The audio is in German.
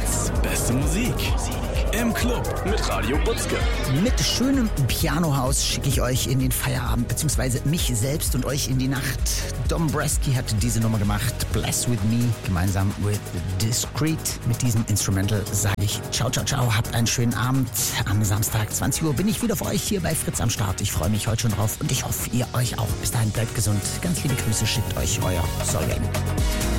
Fritz, beste Musik. Im Club mit Radio Butzke. Mit schönem Pianohaus schicke ich euch in den Feierabend, beziehungsweise mich selbst und euch in die Nacht. Dombresky hat diese Nummer gemacht, Bless With Me, gemeinsam with Discreet. Mit diesem Instrumental sage ich ciao, ciao, ciao, habt einen schönen Abend. Am Samstag, 20 Uhr, bin ich wieder für euch hier bei Fritz am Start. Ich freue mich heute schon drauf und ich hoffe, ihr euch auch. Bis dahin, bleibt gesund. Ganz liebe Grüße, schickt euch euer Solveig.